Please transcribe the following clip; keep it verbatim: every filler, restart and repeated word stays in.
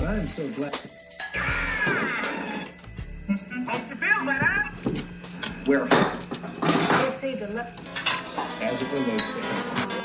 I'm so glad. Hope you feel better. Where? They say the left. As it relates to